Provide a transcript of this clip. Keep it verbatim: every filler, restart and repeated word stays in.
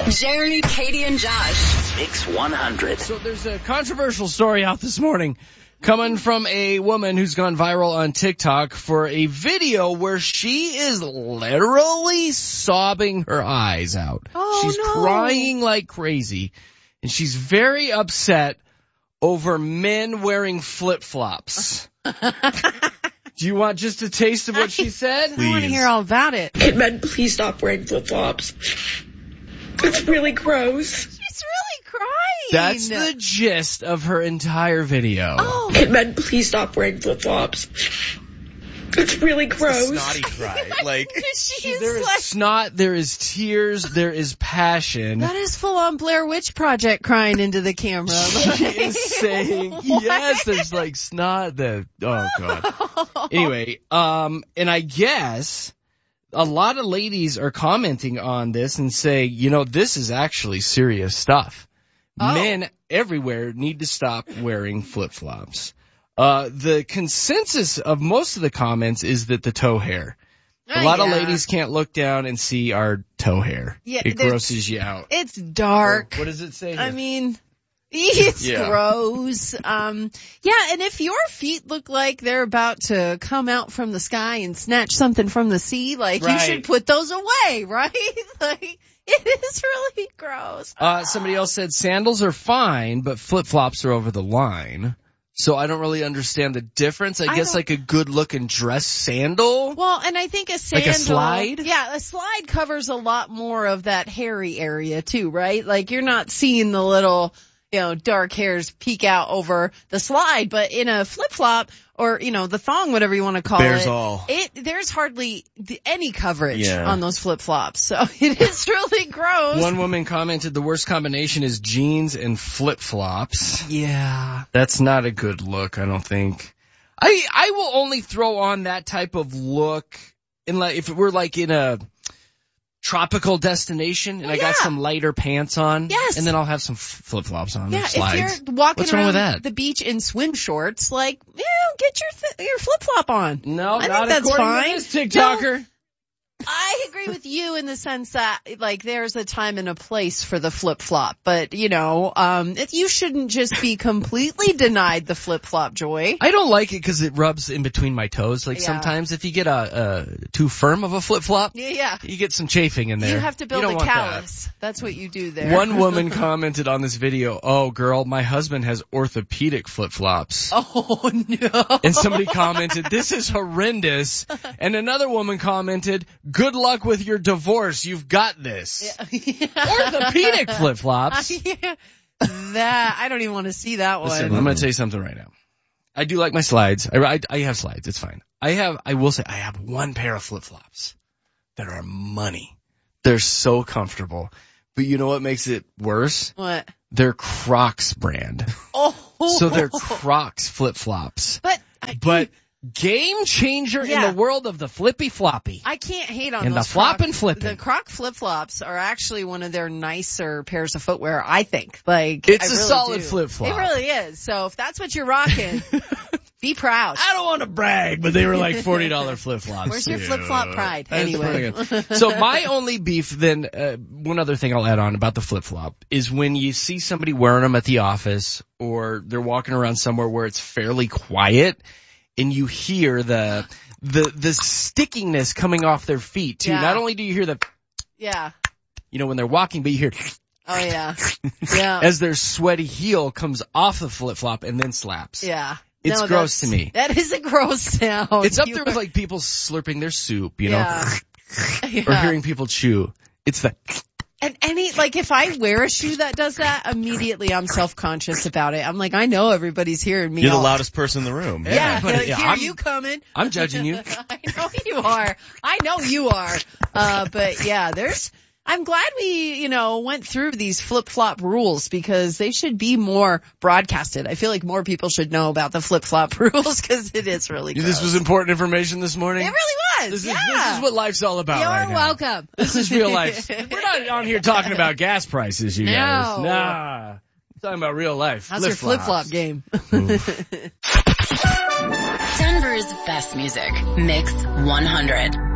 Jeremy, Katie, and Josh. Mix one hundred. So there's a controversial story out this morning coming from a woman who's gone viral on TikTok for a video where she is literally sobbing her eyes out. Oh, she's no. crying like crazy, and she's very upset over men wearing flip-flops. Do you want just a taste of what she said? I want to hear all about it. Kid men, please stop wearing flip-flops. It's really gross. She's really crying. That's the gist of her entire video. Oh. Kid men, please stop wearing flip-flops. It's really gross. It's a snotty cry. Like, She's There is like, snot, there is tears, there is passion. that is full on Blair Witch Project crying into the camera. She is saying, yes, there's like snot, the, oh god. Anyway, um, and I guess a lot of ladies are commenting on this and say, you know, this is actually serious stuff. Oh. Men everywhere need to stop wearing flip-flops. Uh, the consensus of most of the comments is that the toe hair. A Oh, lot of yeah. ladies can't look down and see our toe hair. Yeah, it there's- grosses you out. It's dark. What does it say here? I mean, it's Yeah. gross. Um, yeah, and if your feet look like they're about to come out from the sky and snatch something from the sea, like, you Right. should put those away, right? Like, it is really gross. Uh, somebody else said sandals are fine, but flip-flops are over the line. So I don't really understand the difference. I, I guess don't- like a good-looking dress sandal. Well, and I think a sandal. Like a slide? Yeah, a slide covers a lot more of that hairy area too, right? Like you're not seeing the little, you know, dark hairs peek out over the slide, but in a flip-flop or, you know, the thong, whatever you want to call Bears it. all. It, there's hardly th- any coverage Yeah. on those flip-flops. So it is really gross. One woman commented the worst combination is jeans and flip-flops. Yeah. That's not a good look, I don't think. I I will only throw on that type of look in like if we're like in a tropical destination and I got Yeah. some lighter pants on. Yes. And then I'll have some flip-flops on. or Yeah, slides. if you're walking What's wrong around with that? the beach in swim shorts, like, yeah, get your th- your flip-flop on. No, I not think that's according fine. to this TikToker. I agree with you in the sense that, like, there's a time and a place for the flip-flop, but, you know, um, it, you shouldn't just be completely denied the flip-flop joy. I don't like it because it rubs in between my toes. Like Yeah. sometimes if you get a, a too firm of a flip-flop, Yeah, yeah. you get some chafing in there. You have to build don't a want that. callus. That's what you do there. One woman commented on this video, oh girl, my husband has orthopedic flip-flops. Oh, no. And somebody commented, this is horrendous. And another woman commented, good luck with your divorce. You've got this. Orthopedic flip-flops. Yeah. That, I don't even want to see that one. Listen, I'm going to tell you something right now. I do like my slides. I, I, I have slides. It's fine. I have, I will say, I have one pair of flip-flops that are money. They're so comfortable. But you know what makes it worse? What? They're Crocs brand. Oh. So they're Crocs flip-flops. But, I, But game changer Yeah. in the world of the flippy floppy. I can't hate on And those the flop Croc- and flipping. The Croc flip-flops are actually one of their nicer pairs of footwear, I think. Like, It's I a really solid do. flip-flop. It really is. So if that's what you're rocking, be proud. I don't want to brag, but they were like forty dollars flip-flops. Where's your too. flip-flop pride? That's Anyway. pretty good. So my only beef then, uh, one other thing I'll add on about the flip-flop is when you see somebody wearing them at the office or they're walking around somewhere where it's fairly quiet and you hear the, the, the stickiness coming off their feet too. Yeah. Not only do you hear the, Yeah. you know, when they're walking, but you hear Oh, yeah. Yeah. as their sweaty heel comes off the flip-flop and then slaps. Yeah. It's No, gross that's- to me. That is a gross sound. It's up You there with are- like people slurping their soup, you know, Yeah. or Yeah. hearing people chew. It's the, And any, like, if I wear a shoe that does that, immediately I'm self-conscious about it. I'm like, I know everybody's hearing me. You're the all- loudest person in the room. Yeah, but, like, yeah, here I'm- you coming. I'm judging you. I know you are. I know you are. Uh, but yeah, there's, I'm glad we, you know, went through these flip-flop rules because they should be more broadcasted. I feel like more people should know about the flip-flop rules because it is really gross. This was important information this morning. It really was. This is, yeah. this is what life's all about You're right now. welcome. This is real life. We're not on here talking about gas prices, you guys. No. Nah. We're talking about real life. How's your Flip-flops. flip-flop game? Denver's best music. Mix one hundred.